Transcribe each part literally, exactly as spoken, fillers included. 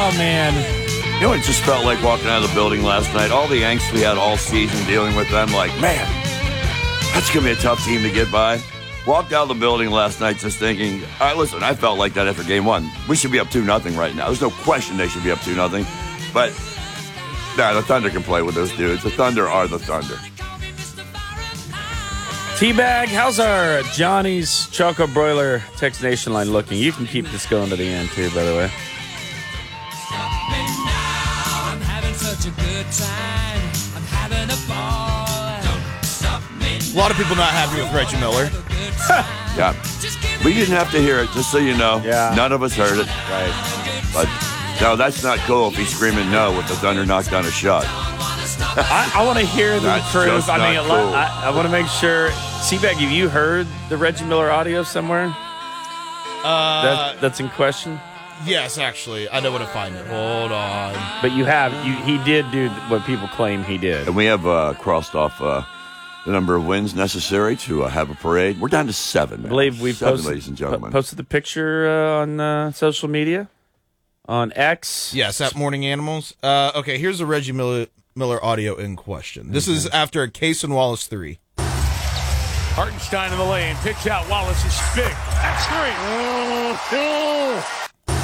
Oh, man. You know, it just felt like walking out of the building last night. All the angst we had all season dealing with them, like, man, that's going to be a tough team to get by. Walked out of the building last night just thinking, all right, listen, I felt like that after game one. We should be up two nothing right now. There's no question they should be up two nothing. But, nah, the Thunder can play with those dudes. The Thunder are the Thunder. T-Bag, how's our Johnny's Choco Broiler Text Nation line looking? You can keep this going to the end, too, by the way. I'm having such a good time. I'm having a ball. Don't stop me. A lot of people not happy with Reggie Miller. Yeah. We didn't have to hear it, just so you know. Yeah. None of us heard it. Right. But, no, that's not cool if he's screaming no with the Thunder knocked down a shot. I, I want to hear the That's truth. just I mean, not a lot- cool. I, I want to make sure. T-Bag, have you heard the Reggie Miller audio somewhere? Uh, That, that's in question? yes, actually. I know where to find it. Hold on. But you have, you, he did do what people claim he did. And we have uh, crossed off uh, the number of wins necessary to uh, have a parade. We're down to seven, man. I believe we seven, posted, ladies and gentlemen. po- posted the picture uh, on uh, social media, on X. Yes, at Morning Animals. Uh, okay, here's the Reggie Miller, Miller audio in question. This is after a Case and Wallace three. Hartenstein in the lane. Pitch out. Wallace is big. That's three.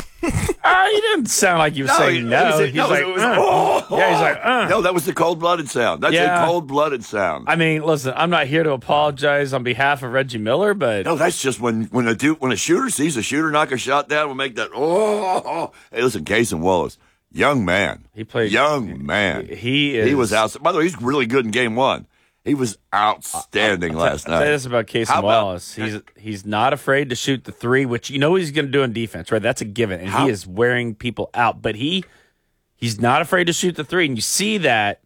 Ah, he didn't sound like he was saying it no. was- He's no, like, it was, uh. oh, yeah, he's like, uh. No, that was the cold-blooded sound. That's Yeah. a cold-blooded sound. I mean, listen, I'm not here to apologize on behalf of Reggie Miller, but No, that's just when when a dude when a shooter sees a shooter knock a shot down, will make that. Oh, oh. Hey, listen, Case and Wallace, young man. He played- young man. he is. He was out. By the way, he's really good in game one. He was outstanding last I'll tell night. you this about Case How and about- Wallace. He's he's not afraid to shoot the three, which you know what he's going to do in defense, right? That's a given, and How- he is wearing people out. But he he's not afraid to shoot the three, and you see that.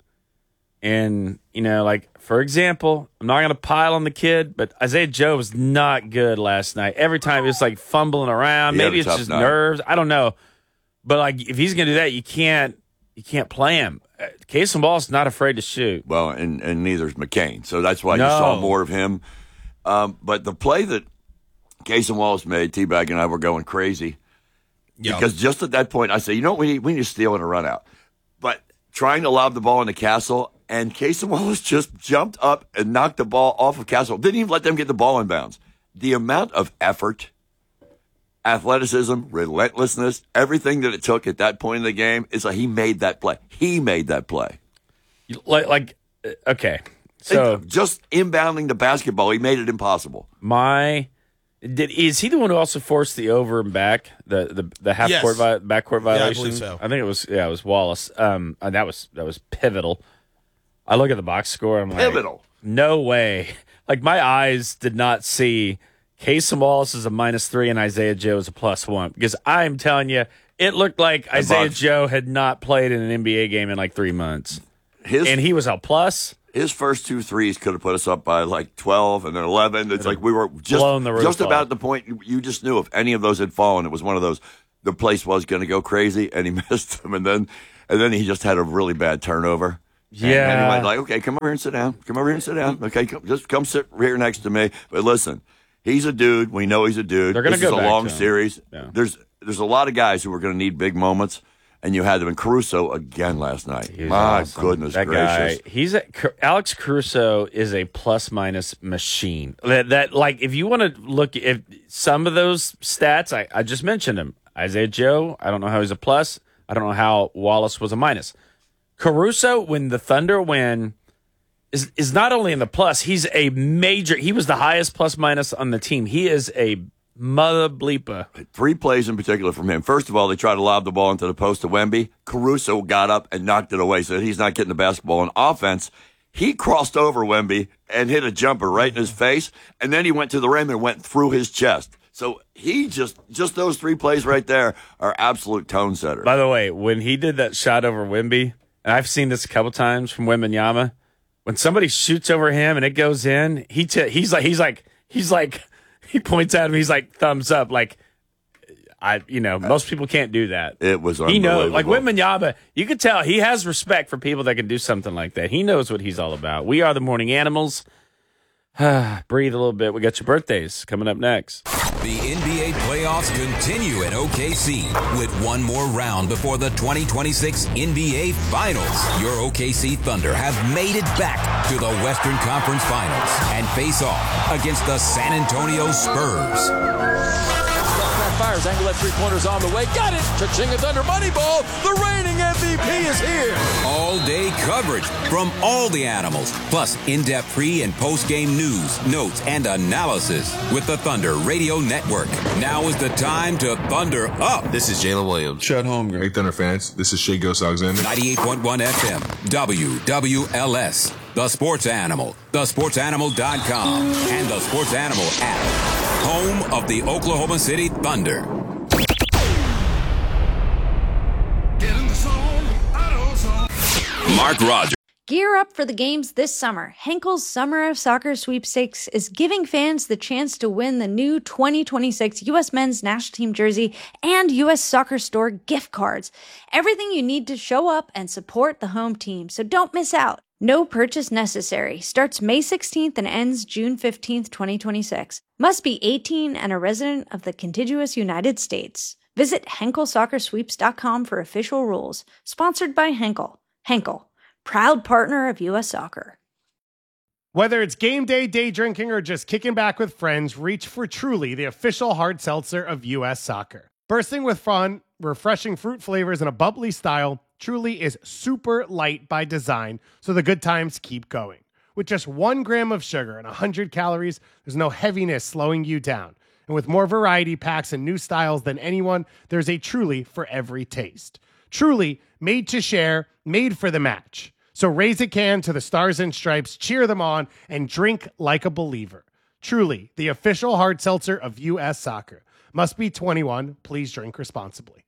And you know, like for example, I'm not going to pile on the kid, but Isaiah Joe was not good last night. Every time he was like fumbling around. He had Maybe a it's tough just night. nerves. I don't know. But like if he's going to do that, you can't you can't play him. Uh, Case and Wallace not afraid to shoot. Well, and, and neither is McCain. So that's why No. you saw more of him. Um, but the play that Case and Wallace made, T-Bag and I were going crazy. Yeah. Because just at that point, I said, you know what, we need, we need to steal and a run out. But trying to lob the ball into Castle, and Case and Wallace just jumped up and knocked the ball off of Castle. Didn't even let them get the ball in bounds. The amount of effort, athleticism, relentlessness, everything that it took at that point in the game, is like he made that play. He made that play. Like, like uh, okay, so just inbounding the basketball, he made it impossible. my did is he the one who also forced the over and back the the, the half Yes. court vi- back court I violation? believe so. I think it was yeah it was Wallace. Um, and that was that was pivotal. I look at the box score. I'm like, Pivotal. no way. Like my eyes did not see Case and Wallace is a minus three and Isaiah Joe is a plus one because I'm telling you, it looked like Isaiah box- Joe had not played in an N B A game in like three months, His and he was a plus. his first two threes could have put us up by like twelve and then eleven. It's like we were just blown the roof just off. about at the point you, you just knew if any of those had fallen, it was one of those. The place was going to go crazy, and he missed them, and then and then he just had a really bad turnover. And- and, Yeah. he went like, okay, come over here and sit down. Come over here and sit down. Okay, come, just come sit here next to me. But listen, he's a dude. We know he's a dude. They're gonna this go is a back long to him. series. Yeah. There's there's a lot of guys who are going to need big moments. And you had them in Caruso again last night. He was My awesome. goodness that gracious. guy. He's a, Alex Caruso is a plus minus machine. That that like if you want to look if some of those stats I, I just mentioned him. Isaiah Joe, I don't know how he's a plus. I don't know how Wallace was a minus. Caruso, when the Thunder win, is is not only in the plus. He's a major. He was the highest plus minus on the team. He is a mother bleeper. Three plays in particular from him. First of all, they tried to lob the ball into the post to Wemby. Caruso got up and knocked it away, so he's not getting the basketball. On offense, he crossed over Wemby and hit a jumper right in his face, and then he went to the rim and went through his chest. So he just, just those three plays right there are absolute tone setters. By the way, when he did that shot over Wemby, and I've seen this a couple times from Wembanyama, when somebody shoots over him and it goes in, he t- he's like he's like he's like he points at him. He's like thumbs up. Like I, you know, most people can't do that. It was He knows, like unbelievable. Wembanyama, you could tell he has respect for people that can do something like that. He knows what he's all about. We are the Morning Animals. Breathe a little bit. We got your birthdays coming up next. The N B A playoffs continue in O K C with one more round before the twenty twenty-six N B A Finals. Your O K C Thunder have made it back to the Western Conference Finals and face off against the San Antonio Spurs. Fires, angle at three-pointers on the way. Got it! Cha-ching, a Thunder money ball. The reigning M V P is here. All-day coverage from all the animals, plus in-depth pre- and post-game news, notes, and analysis with the Thunder Radio Network. Now is the time to Thunder Up. This is Jalen Williams. Chet Holmgren. Hey, Thunder fans. This is Shai Gilgeous-Alexander. ninety-eight point one F M, W W L S, The Sports Animal, the sports animal dot com, and the Sports Animal app. Home of the Oklahoma City Thunder. Mark Rogers. Gear up for the games this summer. Henkel's Summer of Soccer Sweepstakes is giving fans the chance to win the new twenty twenty-six U S Men's National Team jersey and U S Soccer Store gift cards. Everything you need to show up and support the home team, so don't miss out. No purchase necessary. Starts May sixteenth and ends June fifteenth, twenty twenty-six. Must be eighteen and a resident of the contiguous United States. Visit Henkel Soccer Sweeps dot com for official rules. Sponsored by Henkel. Henkel, proud partner of U S Soccer. Whether it's game day, day drinking, or just kicking back with friends, reach for Truly, the official hard seltzer of U S Soccer. Bursting with fun, refreshing fruit flavors, and a bubbly style, Truly is super light by design, so the good times keep going. With just one gram of sugar and one hundred calories, there's no heaviness slowing you down. And with more variety packs and new styles than anyone, there's a Truly for every taste. Truly, made to share, made for the match. So raise a can to the Stars and Stripes, cheer them on, and drink like a believer. Truly, the official hard seltzer of U S Soccer. Must be twenty-one. Please drink responsibly.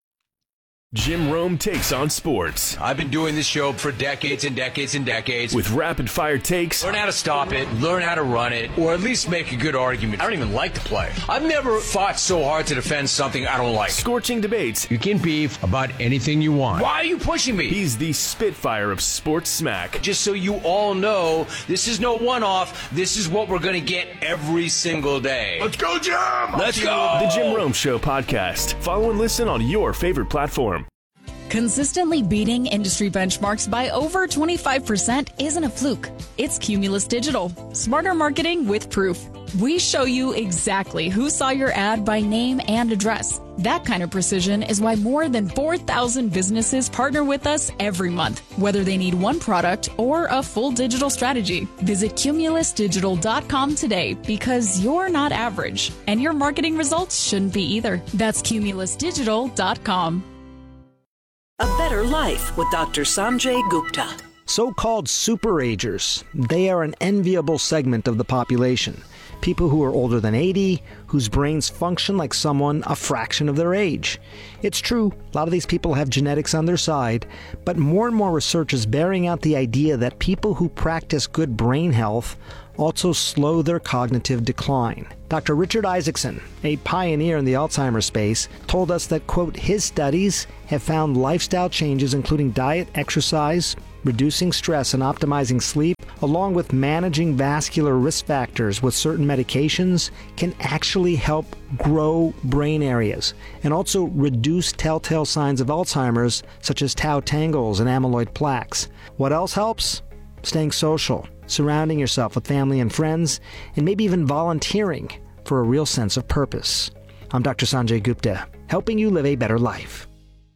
Jim Rome takes on sports. I've been doing this show for decades and decades and decades. With rapid-fire takes. Learn how to stop it, learn how to run it, or at least make a good argument. I don't even like the play. I've never fought so hard to defend something I don't like. Scorching debates. You can beef about anything you want. Why are you pushing me? He's the Spitfire of sports smack. Just so you all know, this is no one-off. This is what we're going to get every single day. Let's go, Jim! Let's go! The Jim Rome Show podcast. Follow and listen on your favorite platform. Consistently beating industry benchmarks by over twenty-five percent isn't a fluke. It's Cumulus Digital. Smarter marketing with proof. We show you exactly who saw your ad by name and address. That kind of precision is why more than four thousand businesses partner with us every month, whether they need one product or a full digital strategy. Visit Cumulus Digital dot com today because you're not average, and your marketing results shouldn't be either. That's Cumulus Digital dot com. A Better Life with Doctor Sanjay Gupta. So-called superagers. They are an enviable segment of the population. People who are older than eighty, whose brains function like someone a fraction of their age. It's true, a lot of these people have genetics on their side, but more and more research is bearing out the idea that people who practice good brain health also slow their cognitive decline. Doctor Richard Isaacson, a pioneer in the Alzheimer's space, told us that, quote, his studies have found lifestyle changes including diet, exercise, reducing stress, and optimizing sleep, along with managing vascular risk factors with certain medications, can actually help grow brain areas and also reduce telltale signs of Alzheimer's, such as tau tangles and amyloid plaques. What else helps? Staying social, surrounding yourself with family and friends, and maybe even volunteering for a real sense of purpose. I'm Doctor Sanjay Gupta, helping you live a better life.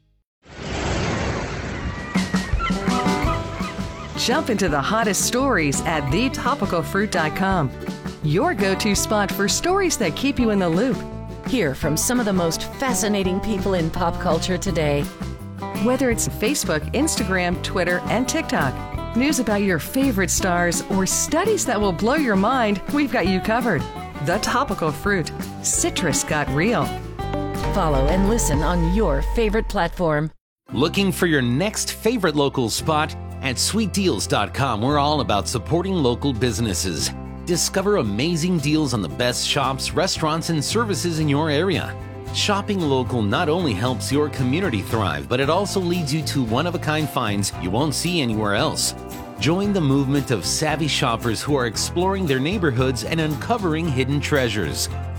Jump into the hottest stories at the topical fruit dot com. Your go-to spot for stories that keep you in the loop. Hear from some of the most fascinating people in pop culture today. Whether it's Facebook, Instagram, Twitter, and TikTok, news about your favorite stars, or studies that will blow your mind, we've got you covered. The Topical Fruit. Citrus got real. Follow and listen on your favorite platform. Looking for your next favorite local spot? At sweet deals dot com, we're all about supporting local businesses. Discover amazing deals on the best shops, restaurants, and services in your area. Shopping local not only helps your community thrive, but it also leads you to one-of-a-kind finds you won't see anywhere else. Join the movement of savvy shoppers who are exploring their neighborhoods and uncovering hidden treasures.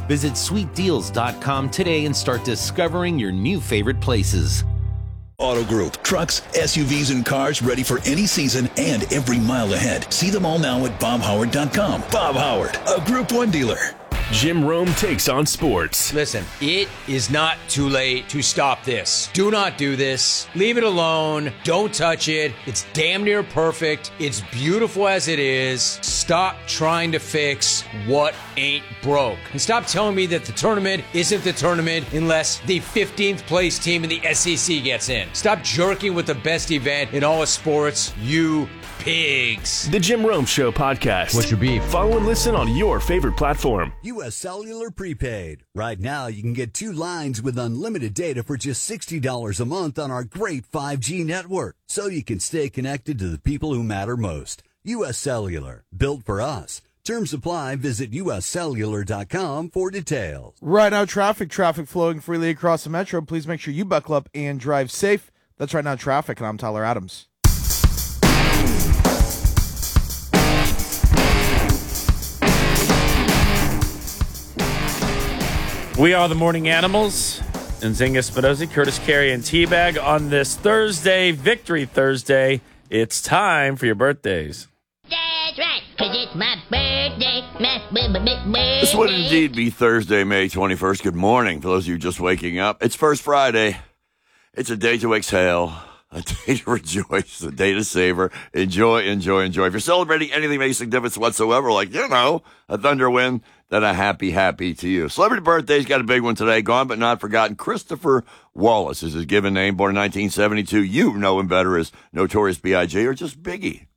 Visit sweet deals dot com today and start discovering your new favorite places. Auto Group. Trucks, S U Vs, and cars ready for any season and every mile ahead. See them all now at bob howard dot com. Bob Howard, a Group one dealer. Jim Rome takes on sports. Listen, it is not too late to stop this. Do not do this. Leave it alone. Don't touch it. It's damn near perfect. It's beautiful as it is. Stop trying to fix what ain't broke. And stop telling me that the tournament isn't the tournament unless the fifteenth place team in the S E C gets in. Stop jerking with the best event in all of sports, you pigs. The Jim Rome Show podcast. What's your beef? Follow and listen on your favorite platform. U S Cellular Prepaid. Right now, you can get two lines with unlimited data for just sixty dollars a month on our great five G network, so you can stay connected to the people who matter most. U S Cellular. Built for us. Terms apply. Visit U S cellular dot com for details. Right Now Traffic. Traffic flowing freely across the metro. Please make sure you buckle up and drive safe. That's Right Now Traffic, and I'm Tyler Adams. We are the Morning Animals. Nzinga Spinozzi, Curtis Carey, and Teabag on this Thursday, Victory Thursday. It's time for your birthdays. That's right, because it's my birthday. My birthday. This would indeed be Thursday, May twenty-first. Good morning for those of you just waking up. It's First Friday. It's a day to exhale, a day to rejoice, a day to savor. Enjoy, enjoy, enjoy. If you're celebrating anything that makes a difference whatsoever, like, you know, a Thunder win, then a happy, happy to you. Celebrity birthday's got a big one today. Gone but not forgotten. Christopher Wallace is his given name. Born in nineteen seventy-two. You know him better as Notorious B I G or just Biggie.